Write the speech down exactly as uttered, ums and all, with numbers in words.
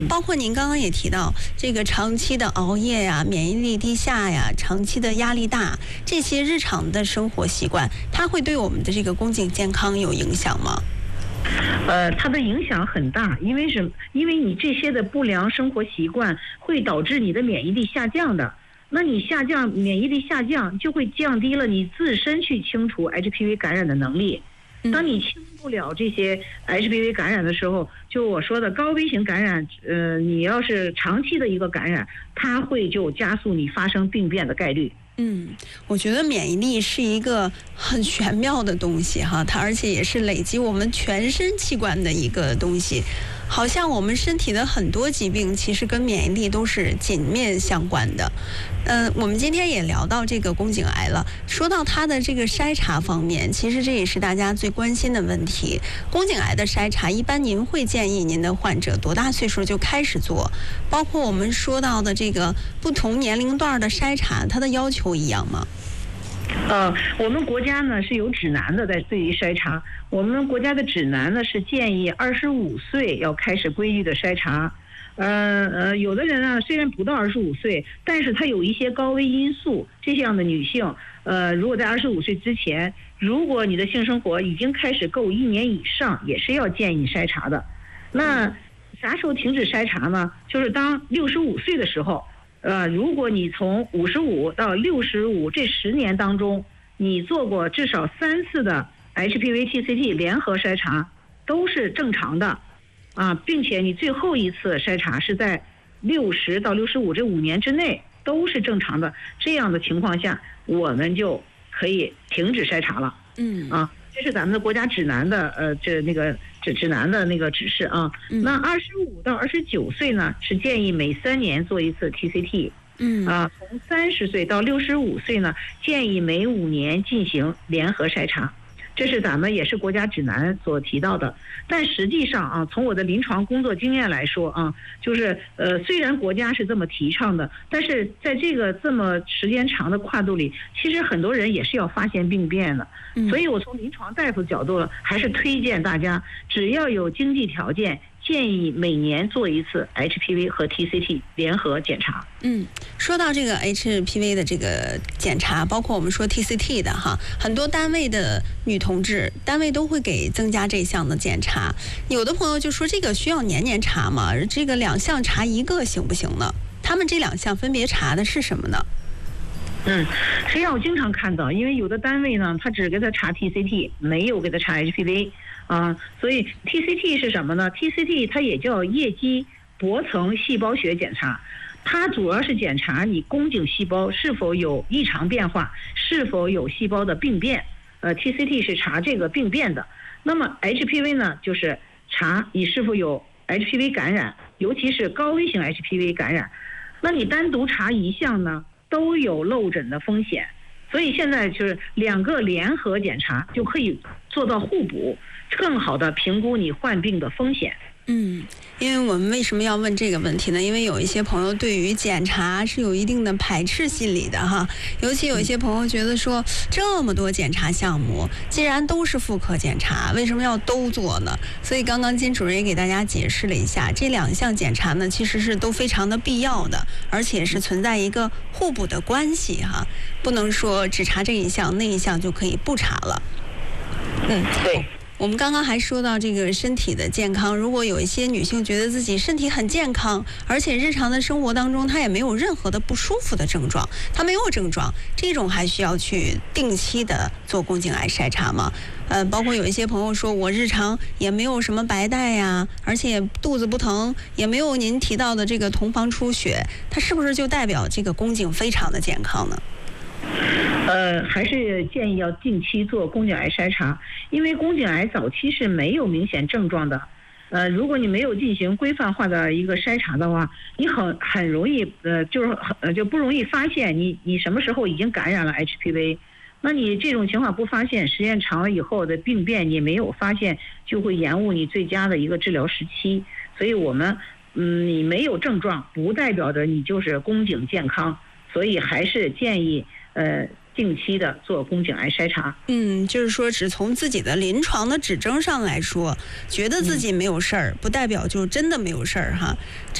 包括您刚刚也提到，这个长期的熬夜呀、免疫力低下呀、长期的压力大，这些日常的生活习惯，它会对我们的这个宫颈健康有影响吗？ 呃，它的影响很大，因为什么？因为你这些的不良生活习惯会导致你的免疫力下降的。那你下降，免疫力下降，就会降低了你自身去清除 H P V 感染的能力。当你清不了这些 H P V 感染的时候，就我说的高危型感染，呃，你要是长期的一个感染，它会就加速你发生病变的概率。 嗯，我觉得免疫力是一个很玄妙的东西哈，它而且也是累积我们全身器官的一个东西。好像我们身体的很多疾病其实跟免疫力都是紧密相关的。呃，我们今天也聊到这个宫颈癌了，说到它的这个筛查方面，其实这也是大家最关心的问题。宫颈癌的筛查，一般您会建议您的患者多大岁数就开始做？包括我们说到的这个不同年龄段的筛查，它的要求一样吗？ 呃，我们国家呢是有指南的，在对于筛查，我们国家的指南呢是建议二十五岁要开始规律的筛查。呃呃，有的人呢虽然不到二十五岁，但是他有一些高危因素，这样的女性，呃，如果在二十五岁之前，如果你的性生活已经开始够一年以上，也是要建议筛查的。那啥时候停止筛查呢？就是当六十五岁的时候。呃，如果你从五十五到六十五这十年当中，你做过至少三次的 H P V T C T 联合筛查，都是正常的，啊，并且你最后一次筛查是在六十到六十五这五年之内都是正常的，这样的情况下，我们就可以停止筛查了。 嗯， 啊，这是咱们的国家指南的呃，这那个指指南的那个指示啊。 嗯、 那二十五到二十九岁呢，是建议每三年做一次 T C T。 嗯啊，从三十岁到六十五岁呢，建议每五年进行联合筛查。这是咱们也是国家指南所提到的。但实际上啊，从我的临床工作经验来说啊，就是呃，虽然国家是这么提倡的，但是在这个这么时间长的跨度里，其实很多人也是要发现病变的。所以我从临床大夫角度还是推荐大家，只要有经济条件，建议每年做一次 H P V 和 T C T 联合检查。 嗯，说到这个 H P V 的这个检查，包括我们说 T C T 的哈，很多单位的女同志单位都会给增加这项的检查。有的朋友就说这个需要年年查吗？这个两项查一个行不行呢？他们这两项分别查的是什么呢？ 嗯，实际上我经常看到，因为有的单位呢，他只给他查 T C T， 没有给他查 H P V 啊，所以 T C T 是什么呢 ？T C T 它也叫叶基薄层细胞学检查，它主要是检查你宫颈细胞是否有异常变化，是否有细胞的病变。呃 ，T C T 是查这个病变的。那么 H P V 呢，就是查你是否有 H P V 感染，尤其是高危型 H P V 感染。那你单独查一项呢，都有漏诊的风险。所以现在就是两个联合检查就可以做到互补，更好的评估你患病的风险。 嗯，因为我们为什么要问这个问题呢？因为有一些朋友对于检查是有一定的排斥心理的哈，尤其有一些朋友觉得说，这么多检查项目，既然都是妇科检查，为什么要都做呢？所以刚刚金主任也给大家解释了一下，这两项检查呢，其实是都非常的必要的，而且是存在一个互补的关系哈，不能说只查这一项，那一项就可以不查了。嗯， 对。 我们刚刚还说到这个身体的健康，如果有一些女性觉得自己身体很健康，而且日常的生活当中她也没有任何的不舒服的症状，她没有症状，这种还需要去定期的做宫颈癌筛查吗？呃，包括有一些朋友说我日常也没有什么白带呀，而且肚子不疼，也没有您提到的这个同房出血，它是不是就代表这个宫颈非常的健康呢？ 呃，还是建议要定期做宫颈癌筛查，因为宫颈癌早期是没有明显症状的。呃，如果你没有进行规范化的一个筛查的话，你很很容易呃，就是很就不容易发现你你什么时候已经感染了 H P V。那你这种情况不发现，时间长了以后的病变你没有发现，就会延误你最佳的一个治疗时期。所以我们嗯，你没有症状，不代表着你就是宫颈健康，所以还是建议呃。 定期的做宫颈癌筛查。 嗯，就是说只从自己的临床的指征上来说，觉得自己没有事儿，不代表就真的没有事儿哈。